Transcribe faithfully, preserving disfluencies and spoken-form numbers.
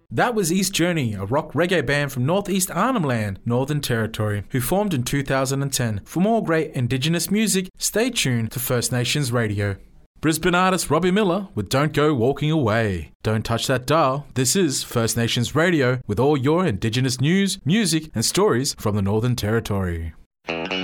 That was East Journey, a rock reggae band from Northeast Arnhem Land, Northern Territory, who formed in two thousand ten. For more great Indigenous music, stay tuned to First Nations Radio. Brisbane artist Robbie Miller with Don't Go Walking Away. Don't touch that dial. This is First Nations Radio with all your Indigenous news, music and stories from the Northern Territory.